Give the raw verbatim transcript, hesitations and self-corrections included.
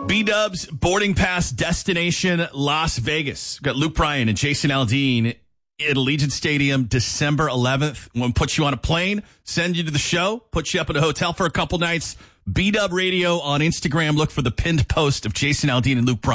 B-Dubs boarding pass destination Las Vegas. We've got Luke Bryan and Jason Aldean at Allegiant Stadium December eleventh. We'll put you on a plane, send you to the show, put you up in a hotel for a couple nights. B-Dub Radio on Instagram. Look for the pinned post of Jason Aldean and Luke Bryan.